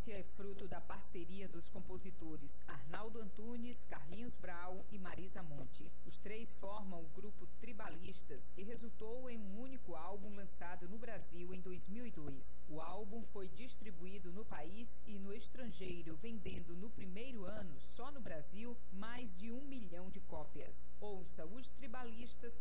música é fruto da parceria dos compositores Arnaldo Antunes, Carlinhos Brau e Marisa Monte. Os três formam o grupo Tribalistas, que resultou em um único álbum lançado no Brasil em 2002. O álbum foi distribuído no país e no estrangeiro, vendendo no primeiro ano, só no Brasil, mais de 1 milhão de cópias. Ouça os Tribalistas